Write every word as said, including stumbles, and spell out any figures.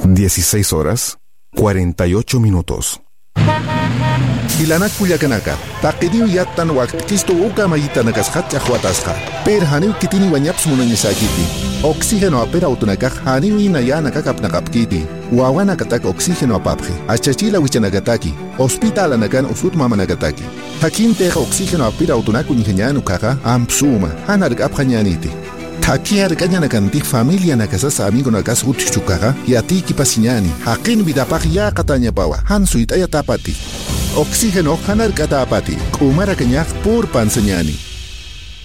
dieciséis horas, cuarenta y ocho minutos. Ilanak puyakanaka, taqidiw yatan waktisto uka mayitanakas hatcha huatasqa. Per haniw kitini wañaps munanyasakiti. Oxígeno apera utunakaj haniw inayanaka kapnakapkiti. Wawanakatak oxígeno apapji. Achachila wichanakataki. Hospital anakan usut mamanakataki. Hakin teja oxígeno apira utunaku ingeñanu kaga ampsuma. Hanark apjañaniti. Takiar kañanakantik familia nakasasa amigo nakas utchukaga yatiki pasiñani. Hakin vidapaj ya kataña pawa. Hansuit ayatapati. Oxígeno hanar katapati. Kumara kañak pur panseñani.